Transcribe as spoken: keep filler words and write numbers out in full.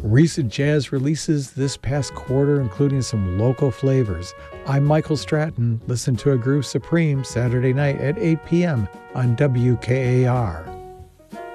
Recent jazz releases this past quarter, including some local flavors. I'm Michael Stratton. Listen to A Groove Supreme Saturday night at eight p.m. on W K A R.